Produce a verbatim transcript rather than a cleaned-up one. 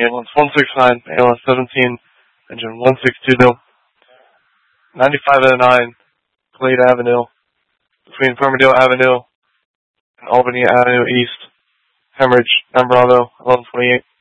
ambulance one six nine, A L S seventeen, engine one six two zero, ninety-five oh nine, Glade Avenue, between Fermadale Avenue and Albany Avenue East, hemorrhage, nine Bravo, eleven twenty-eight.